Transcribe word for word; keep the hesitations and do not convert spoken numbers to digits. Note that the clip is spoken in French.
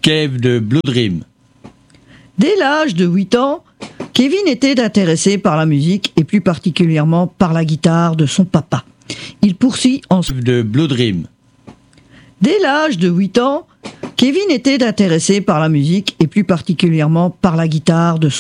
Kev de Blue Dream. Dès l'âge de huit ans, Kevin était intéressé par la musique et plus particulièrement par la guitare de son papa. Il poursuit ensuite de Blue Dream. Dès l'âge de huit ans, Kevin était intéressé par la musique et plus particulièrement par la guitare de son